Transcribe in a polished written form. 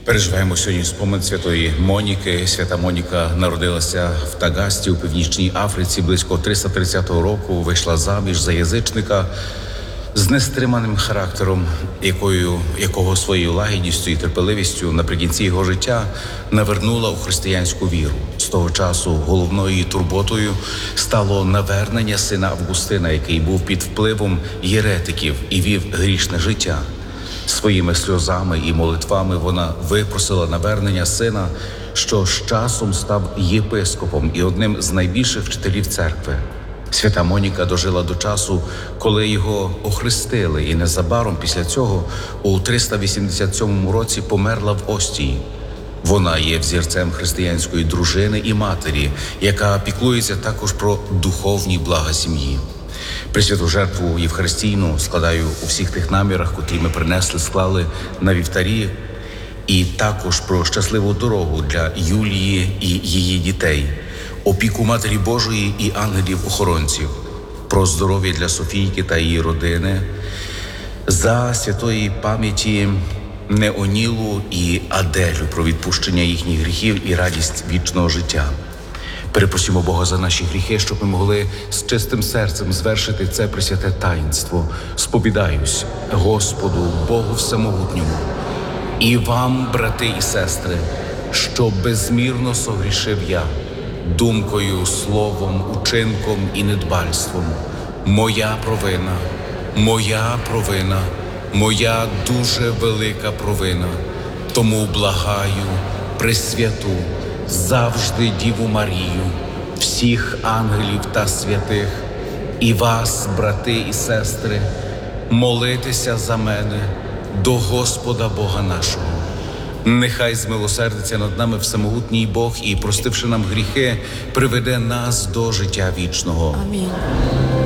Переживаємо сьогодні спомин святої Моніки. Свята Моніка народилася в Тагасті у Північній Африці близько 330 року. Вийшла заміж за язичника з нестриманим характером, якого своєю лагідністю і терпеливістю наприкінці його життя навернула у християнську віру. З того часу головною її турботою стало навернення сина Августина, який був під впливом єретиків і вів грішне життя. Своїми сльозами і молитвами вона випросила навернення сина, що з часом став єпископом і одним з найбільших вчителів церкви. Свята Моніка дожила до часу, коли його охрестили, і незабаром після цього у 387 році померла в Остії. Вона є взірцем християнської дружини і матері, яка піклується також про духовні блага сім'ї. Пресвяту жертву євхаристійну складаю у всіх тих намірах, котрі ми принесли, склали на вівтарі, і також про щасливу дорогу для Юлії і її дітей, опіку Матері Божої і ангелів-охоронців, про здоров'я для Софійки та її родини, за святої пам'яті Неонілу і Аделю, про відпущення їхніх гріхів і радість вічного життя. Перепросимо Бога за наші гріхи, щоб ми могли з чистим серцем звершити це пресвяте таїнство. Сповідаюсь Господу, Богу Всемогутньому, і вам, брати і сестри, що безмірно согрішив я, думкою, словом, учинком і недбальством. Моя провина, моя дуже велика провина. Тому благаю Пресвяту, завжди Діву Марію, всіх ангелів та святих, і вас, брати і сестри, молитеся за мене до Господа Бога нашого. Нехай змилосердиться над нами всемогутній Бог і, простивши нам гріхи, приведе нас до життя вічного. Амінь.